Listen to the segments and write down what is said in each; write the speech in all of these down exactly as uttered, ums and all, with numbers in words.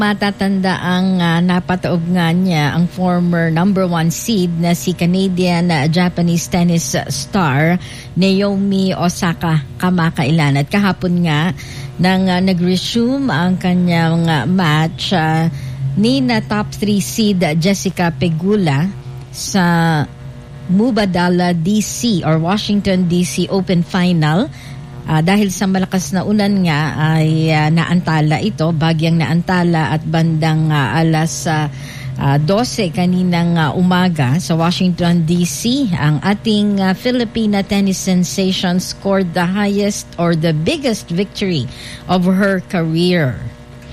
Matatanda ang uh, napataob nga niya ang former number one seed na si Canadian uh, Japanese tennis star Naomi Osaka kamakailan. At kahapon nga nang uh, nag-resume ang kanyang uh, match uh, ni na top three seed Jessica Pegula sa Mubadala D C or Washington D C Open Final. Uh, dahil sa malakas na ulan nga ay uh, naantala ito, bagyang naantala at bandang uh, alas uh, uh, dose kaninang uh, umaga sa Washington D C, ang ating uh, Filipina tennis sensation scored the highest or the biggest victory of her career,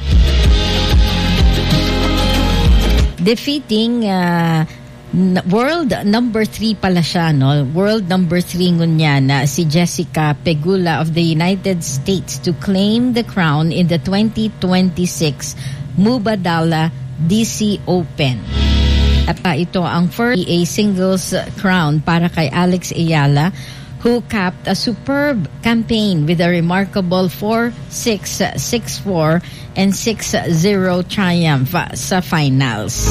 defeating uh, world number three pala siya, no? World number three ngunya na si Jessica Pegula of the United States to claim the crown in the twenty twenty-six Mubadala D C Open. At pa ito ang first a singles crown para kay Alex Ayala, who capped a superb campaign with a remarkable four six, six four and six zero triumph sa finals.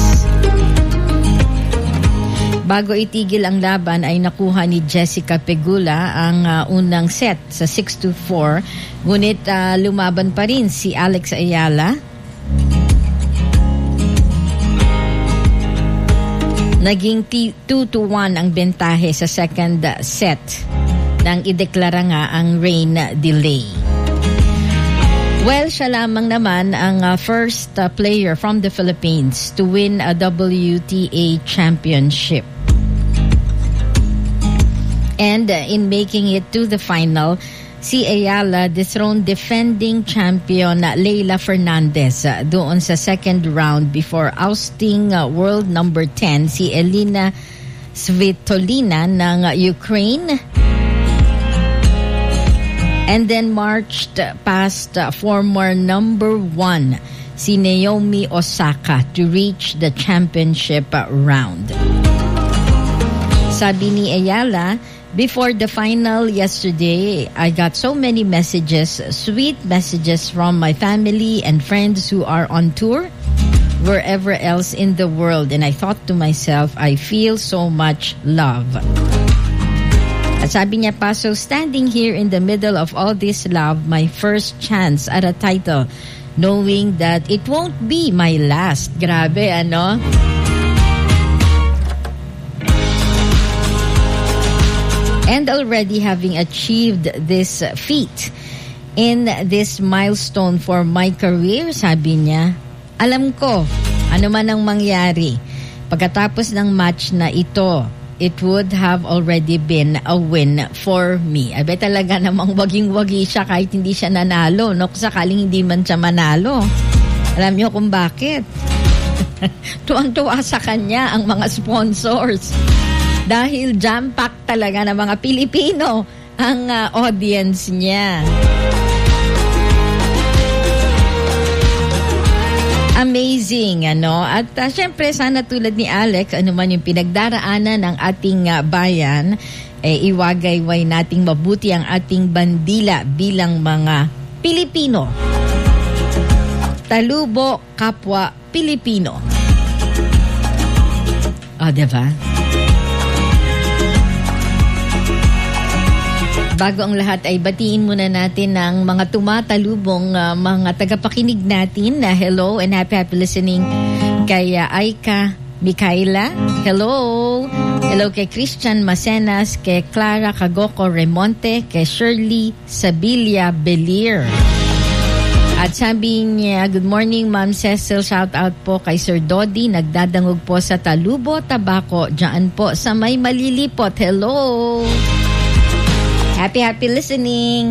Bago itigil ang laban ay nakuha ni Jessica Pegula ang uh, unang set sa six to four. Ngunit uh, lumaban pa rin si Alex Ayala. Naging two to one ang bentahe sa second set nang ideklara nga ang rain delay. Well, siya lamang naman ang uh, first uh, player from the Philippines to win a W T A championship. And uh, in making it to the final, si Ayala dethroned defending champion uh, Leylah Fernandez uh, doon sa second round before ousting uh, world number ten si Elina Svitolina ng uh, Ukraine, and then marched uh, past uh, former number one si Naomi Osaka to reach the championship uh, round. Sabi ni Ayala, before the final yesterday, I got so many messages, sweet messages from my family and friends who are on tour wherever else in the world. And I thought to myself, I feel so much love. At sabi niya pa, so standing here in the middle of all this love, my first chance at a title, knowing that it won't be my last. Grabe, ano? And already having achieved this feat in this milestone for my career, sabi niya, alam ko, ano man ang mangyari, pagkatapos ng match na ito, it would have already been a win for me. Abe talaga namang waging-wagi siya kahit hindi siya nanalo, no? Kung sakaling hindi man siya manalo. Alam niyo kung bakit? Tuwang-tuwa sa kanya ang mga sponsors. Dahil jam-packed talaga ng mga Pilipino ang uh, audience niya. Amazing, ano? At uh, syempre, sana tulad ni Alex, ano man yung pinagdaraanan ng ating uh, bayan, eh, iwagayway nating mabuti ang ating bandila bilang mga Pilipino. Talubo, kapwa, Pilipino. O, oh, diba? Bago ang lahat ay batiin muna natin ang mga tumatalubong uh, mga tagapakinig natin na hello and happy happy listening kay uh, Aika Mikaela. Hello. Hello kay Christian Macenas, kay Clara Cagoko Remonte, kay Shirley Sabilia Belier. At sabi niya, good morning Ma'am Cecil, shout out po kay Sir Dodi, nagdadangog po sa Talubo, Tabaco, dyan po sa may malilipot. Hello. Happy, happy listening.